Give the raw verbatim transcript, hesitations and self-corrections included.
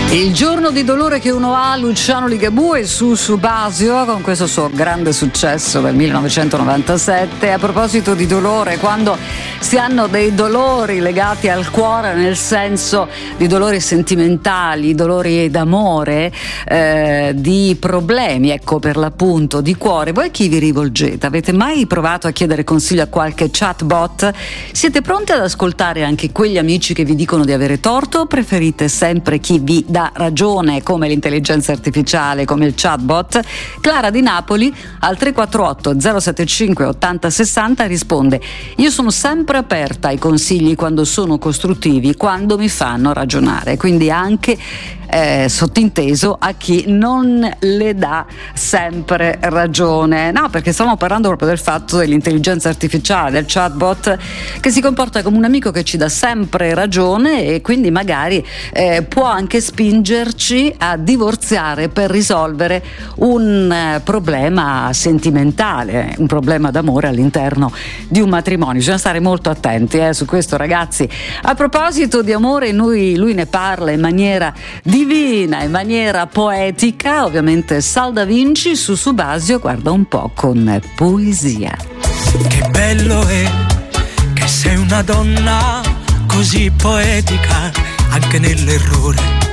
Il giorno di dolore che uno ha, Luciano Ligabue su Subasio con questo suo grande successo del millenovecentonovantasette. A proposito di dolore, quando si hanno dei dolori legati al cuore, nel senso di dolori sentimentali, dolori d'amore, eh, di problemi, ecco, per l'appunto di cuore, voi a chi vi rivolgete? Avete mai provato a chiedere consiglio a qualche chatbot? Siete pronti ad ascoltare anche quegli amici che vi dicono di avere torto o preferite sempre chi vi dà ragione, come l'intelligenza artificiale, come il chatbot? Clara di Napoli al tre quattro otto zero sette cinque ottanta sessanta risponde: io sono sempre aperta ai consigli quando sono costruttivi, quando mi fanno ragionare, quindi anche eh, sottinteso a chi non le dà sempre ragione. No, perché stiamo parlando proprio del fatto dell'intelligenza artificiale, del chatbot che si comporta come un amico che ci dà sempre ragione e quindi magari eh, può anche spingerci a divorziare per risolvere un eh, problema sentimentale, un problema d'amore all'interno di un matrimonio. Bisogna stare molto attenti eh, su questo, ragazzi. A proposito di amore, lui, lui ne parla in maniera divina, in maniera poetica, ovviamente Sal Da Vinci su Subasio, guarda un po' con poesia. Che bello è che sei una donna così poetica anche nell'errore.